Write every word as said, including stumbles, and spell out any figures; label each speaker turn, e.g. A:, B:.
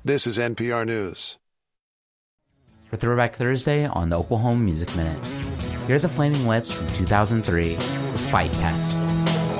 A: This is N P R News.
B: For Throwback Thursday on the Oklahoma Music Minute, here are the Flaming Lips from two thousand three with Fight Test.